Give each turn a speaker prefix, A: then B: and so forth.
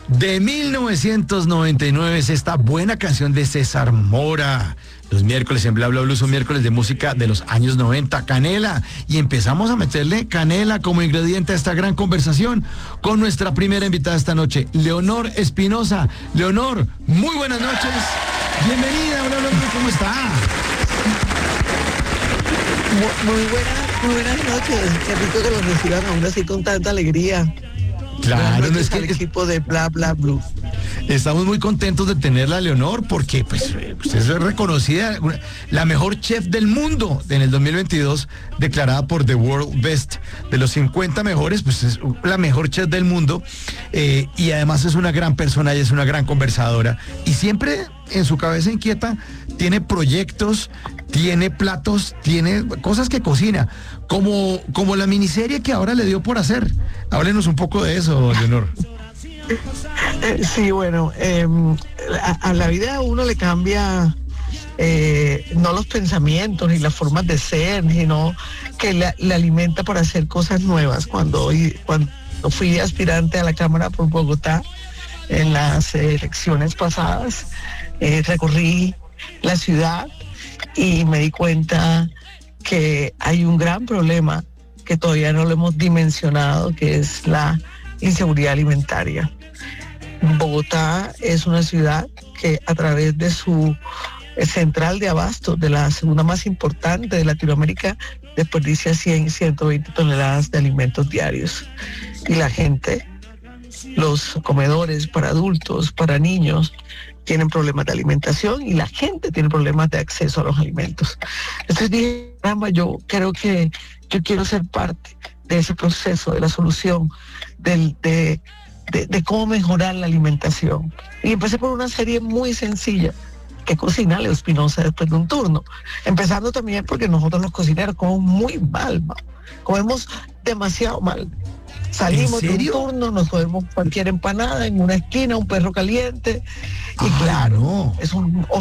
A: De 1999 es esta buena canción de César Mora. Los miércoles en Bla Bla Blue son miércoles de música de los años 90, canela. Y empezamos a meterle canela como ingrediente a esta gran conversación con nuestra primera invitada esta noche, Leonor Espinosa. Leonor, muy buenas noches. Bienvenida, Bla Bla Blue, ¿cómo está?
B: Muy buenas noches. Qué rico que los reciban aún así con tanta alegría.
A: Claro, no es que
B: el equipo de Bla Bla Blue.
A: Estamos muy contentos de tenerla, Leonor, porque pues usted es reconocida, la mejor chef del mundo en el 2022, declarada por The World Best. De los 50 mejores, pues es la mejor chef del mundo, y además es una gran persona y es una gran conversadora. Y siempre en su cabeza inquieta tiene proyectos, tiene platos, tiene cosas que cocina, como la miniserie que ahora le dio por hacer. Háblenos un poco de eso, Leonor.
B: Sí, bueno, a la vida a uno le cambia no los pensamientos ni las formas de ser, sino que le alimenta por hacer cosas nuevas. Cuando fui aspirante a la Cámara por Bogotá en las elecciones pasadas, recorrí la ciudad y me di cuenta que hay un gran problema que todavía no lo hemos dimensionado, que es la inseguridad alimentaria. Bogotá es una ciudad que a través de su central de abastos, de la segunda más importante de Latinoamérica, desperdicia 120 toneladas de alimentos diarios. Y la gente, los comedores para adultos, para niños, tienen problemas de alimentación y la gente tiene problemas de acceso a los alimentos. Entonces dije, caramba, yo creo que yo quiero ser parte de ese proceso, de la solución, de cómo mejorar la alimentación. Y empecé por una serie muy sencilla que cocina Leo Espinosa después de un turno. Empezando también porque nosotros los cocineros comemos muy mal, comemos demasiado mal. Salimos de un turno, nos comemos cualquier empanada en una esquina, un perro caliente, y claro, no. Es un